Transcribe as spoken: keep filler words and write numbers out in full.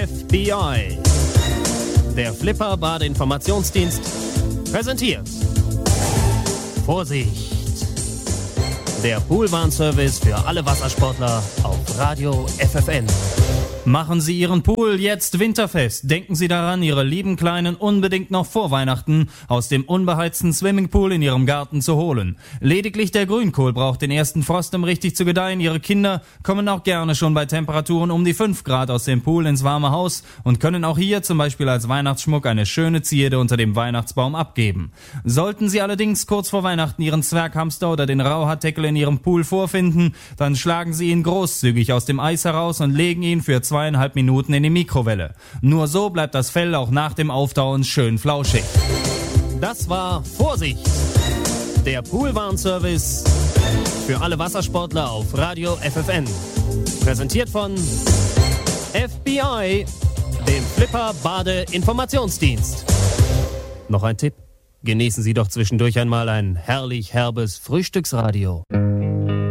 F B I. Der Flipper Badeinformationsdienst präsentiert. Vorsicht! Der Poolwarnservice für alle Wassersportler auf Radio F F N. Machen Sie Ihren Pool jetzt winterfest. Denken Sie daran, Ihre lieben Kleinen unbedingt noch vor Weihnachten aus dem unbeheizten Swimmingpool in Ihrem Garten zu holen. Lediglich der Grünkohl braucht den ersten Frost, um richtig zu gedeihen. Ihre Kinder kommen auch gerne schon bei Temperaturen um die fünf Grad aus dem Pool ins warme Haus und können auch hier zum Beispiel als Weihnachtsschmuck eine schöne Zierde unter dem Weihnachtsbaum abgeben. Sollten Sie allerdings kurz vor Weihnachten Ihren Zwerghamster oder den Rauhaardeckel in Ihrem Pool vorfinden, dann schlagen Sie ihn großzügig aus dem Eis heraus und legen ihn für zweieinhalb Minuten in die Mikrowelle. Nur so bleibt das Fell auch nach dem Auftauen schön flauschig. Das war Vorsicht! Der Poolwarnservice für alle Wassersportler auf Radio F F N. Präsentiert von F B I, dem Flipper Badeinformationsdienst. Noch ein Tipp: Genießen Sie doch zwischendurch einmal ein herrlich herbes Frühstücksradio.